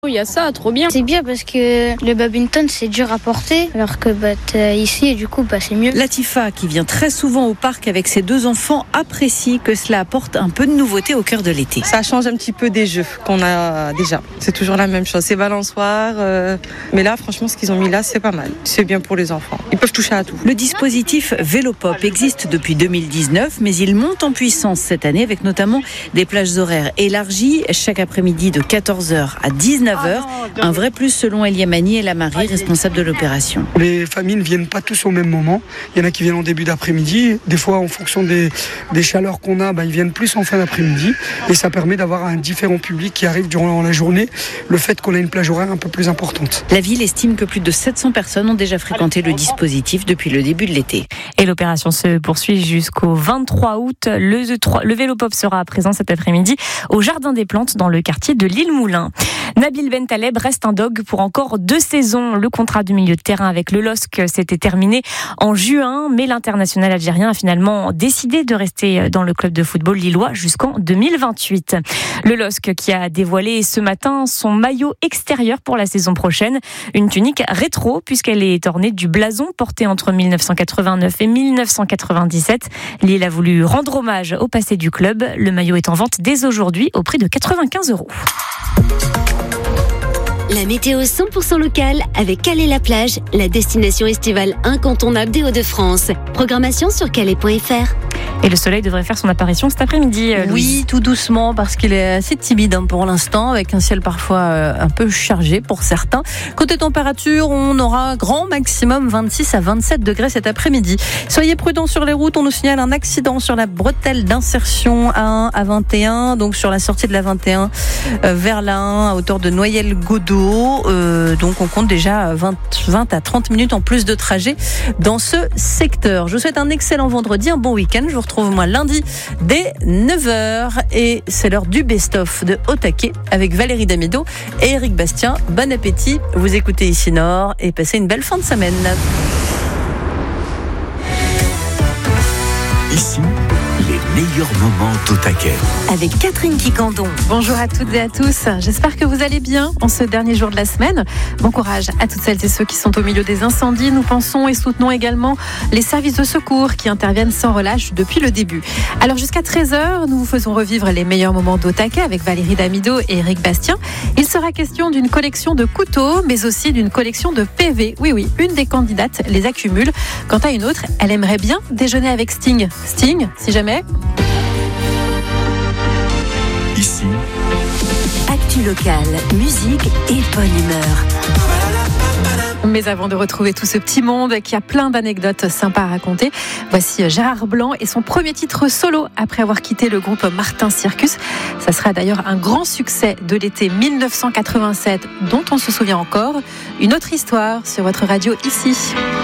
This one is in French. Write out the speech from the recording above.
Il y a ça, trop bien. C'est bien parce que le badminton c'est dur à porter, alors que ici et du coup c'est mieux. Latifa, qui vient très souvent au parc avec ses 2 enfants, apprécie que cela apporte un peu de nouveauté au cœur de l'été. Ça change un petit peu des jeux qu'on a déjà. C'est toujours la même chose, c'est balançoire. Mais là, franchement, ce qu'ils ont mis là, c'est pas mal. C'est bien pour les enfants. Ils peuvent toucher à tout. Le dispositif Vélopop existe depuis 2019, mais il monte en puissance cette année avec notamment des plages horaires élargies chaque après-midi de 14h à 19h. Un vrai plus selon Eliamani et la Marie, responsable de l'opération. Les familles ne viennent pas tous au même moment. Il y en a qui viennent en début d'après-midi. Des fois, en fonction des chaleurs qu'on a, ils viennent plus en fin d'après-midi. Et ça permet d'avoir un différent public qui arrive durant la journée. Le fait qu'on a une plage horaire un peu plus importante. La ville estime que plus de 700 personnes ont déjà fréquenté le dispositif depuis le début de l'été. Et l'opération se poursuit jusqu'au 23 août. Le Vélopop sera présent cet après-midi au Jardin des Plantes dans le quartier de l'Île-Moulin. Nabil Bentaleb reste un dog pour encore 2 saisons. Le contrat de milieu de terrain avec le LOSC s'était terminé en juin, mais l'international algérien a finalement décidé de rester dans le club de football lillois jusqu'en 2028. Le LOSC qui a dévoilé ce matin son maillot extérieur pour la saison prochaine. Une tunique rétro puisqu'elle est ornée du blason porté entre 1989 et 1997. Lille a voulu rendre hommage au passé du club. Le maillot est en vente dès aujourd'hui au prix de 95 €. La météo 100% locale avec Calais-la-Plage, la destination estivale incontournable des Hauts-de-France. Programmation sur calais.fr. Et le soleil devrait faire son apparition cet après-midi. Oui, tout doucement parce qu'il est assez timide pour l'instant, avec un ciel parfois un peu chargé pour certains. Côté température, on aura grand maximum 26 à 27 degrés cet après-midi. Soyez prudents sur les routes, on nous signale un accident sur la bretelle d'insertion 1 à 21, donc sur la sortie de la 21 vers la 1 à hauteur de Noyelles-Godeau. Donc on compte déjà 20 à 30 minutes en plus de trajet dans ce secteur. Je vous souhaite un excellent vendredi, un bon week-end. Je vous retrouve moi lundi dès 9h et c'est l'heure du best-of de Au Taquet avec Valérie Damido et Eric Bastien. Bon appétit, vous écoutez Ici Nord et passez une belle fin de semaine. Ici, les meilleurs moments d'Au Taquet. Avec Catherine Quicandon. Bonjour à toutes et à tous. J'espère que vous allez bien en ce dernier jour de la semaine. Bon courage à toutes celles et ceux qui sont au milieu des incendies. Nous pensons et soutenons également les services de secours qui interviennent sans relâche depuis le début. Alors jusqu'à 13h, nous vous faisons revivre les meilleurs moments d'Au Taquet avec Valérie Damido et Eric Bastien. Il sera question d'une collection de couteaux, mais aussi d'une collection de PV. Oui, une des candidates les accumule. Quant à une autre, elle aimerait bien déjeuner avec Sting. Sting, si jamais. Ici, Actu locale, musique et bonne humeur. Mais avant de retrouver tout ce petit monde qui a plein d'anecdotes sympas à raconter, voici Gérard Blanc et son premier titre solo après avoir quitté le groupe Martin Circus. Ça sera d'ailleurs un grand succès de l'été 1987 dont on se souvient encore. Une autre histoire sur votre radio ici.